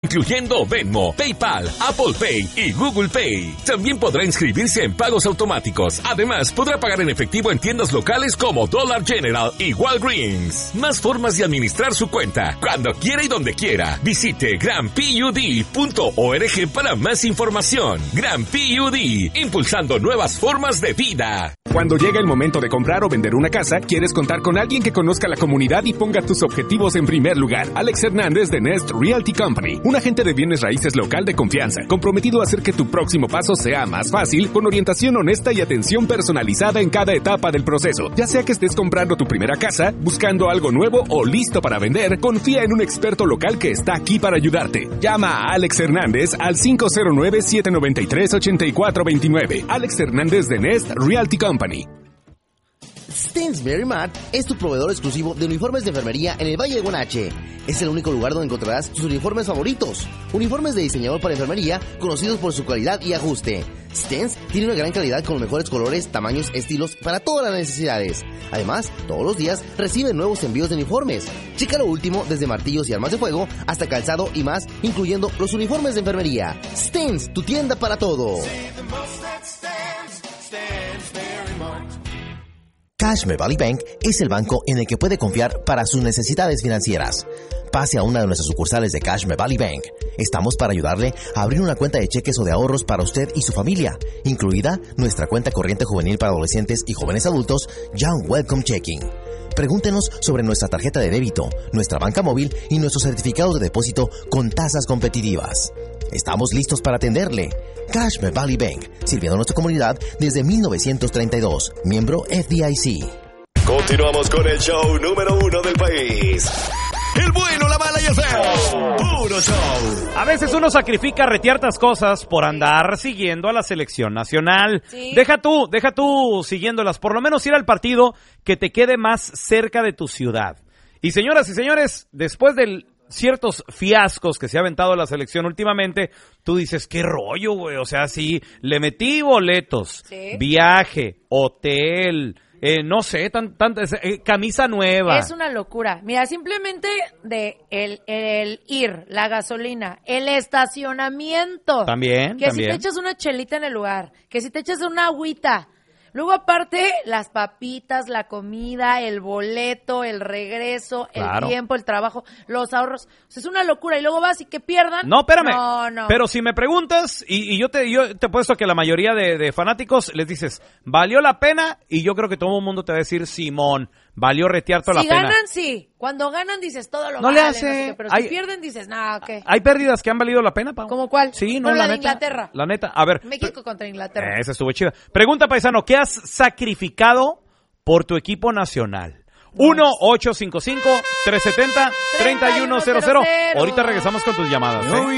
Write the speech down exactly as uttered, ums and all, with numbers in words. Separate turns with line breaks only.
incluyendo Venmo, PayPal, Apple Pay y Google Pay. También podrá inscribirse en pagos automáticos. Además, podrá pagar en efectivo en tiendas locales como Dollar General y Walgreens. Más formas de administrar su cuenta, cuando quiera y donde quiera. Visite gran p u d punto org para más información. Gran P U D, impulsando nuevas formas de vida.
Cuando llega el momento de comprar o vender una casa, quieres contar con alguien que conozca la comunidad y ponga tus objetivos en primer lugar. Alex Hernández de Nest Realty Company, un agente de bienes raíces local de confianza, comprometido a hacer que tu próximo paso sea más fácil, con orientación honesta y atención personalizada en cada etapa del proceso. Ya sea que estés comprando tu primera casa, buscando algo nuevo o listo para vender, confía en un experto local que está aquí para ayudarte. Llama a Alex Hernández al cinco cero nueve, siete nueve tres, ocho cuatro dos nueve. Alex Hernández de Nest Realty Company.
Stainsbury Mart es tu proveedor exclusivo de uniformes de enfermería en el Valle de Guanache. Es el único lugar donde encontrarás tus uniformes favoritos. Uniformes de diseñador para enfermería, conocidos por su calidad y ajuste. Stens tiene una gran calidad con los mejores colores, tamaños, estilos para todas las necesidades. Además, todos los días reciben nuevos envíos de uniformes. Checa lo último desde martillos y armas de fuego hasta calzado y más, incluyendo los uniformes de enfermería. Stens, tu tienda para todo. Cashmere Valley Bank es el banco en el que puede confiar para sus necesidades financieras. Pase a una de nuestras sucursales de Cashmere Valley Bank. Estamos para ayudarle a abrir una cuenta de cheques o de ahorros para usted y su familia, incluida nuestra cuenta corriente juvenil para adolescentes y jóvenes adultos, Young Welcome Checking. Pregúntenos sobre nuestra tarjeta de débito, nuestra banca móvil y nuestros certificados de depósito con tasas competitivas. Estamos listos para atenderle. Cashmere Valley Bank, sirviendo a nuestra comunidad desde mil novecientos treinta y dos, miembro F D I C.
Continuamos con el show número uno del país. El bueno, la mala y el feo. Puro show.
A veces uno sacrifica retiertas cosas por andar siguiendo a la selección nacional.
¿Sí?
Deja tú, deja tú siguiéndolas. Por lo menos ir al partido que te quede más cerca de tu ciudad. Y señoras y señores, después del ciertos fiascos que se ha aventado la selección últimamente, tú dices, qué rollo, güey, o sea, sí, le metí boletos,
¿sí?
Viaje, hotel, eh, no sé, tan, tan, eh, camisa nueva.
Es una locura. Mira, simplemente de el, el ir, la gasolina, el estacionamiento.
También,
que
también.
si te echas una chelita en el lugar, que si te echas una agüita. Luego, aparte, las papitas, la comida, el boleto, el regreso,
Claro.
el tiempo, el trabajo, los ahorros. O sea, es una locura. Y luego vas y que pierdan.
No, espérame.
No, no.
Pero si me preguntas, y, y yo te yo te he puesto que la mayoría de, de fanáticos les dices, ¿valió la pena? Y yo creo que todo el mundo te va a decir, Simón, valió retear toda
Si
la pena.
ganan, sí. Cuando ganan, dices todo lo
No le
vale,
hace.
no sé qué, pero
Hay-
si pierden, dices, no, ¿qué?
¿Hay pérdidas que han valido la pena, Pau?
¿Cómo cuál?
Sí, no,
Bueno,
la,
la de
neta.
Inglaterra.
La neta, a ver.
México contra Inglaterra.
Esa estuvo chida. Pregunta, paisano, ¿qué has sacrificado por tu equipo nacional? uno ocho cinco cinco, tres siete cero, tres uno cero cero. Ahorita regresamos con tus llamadas, ¿eh?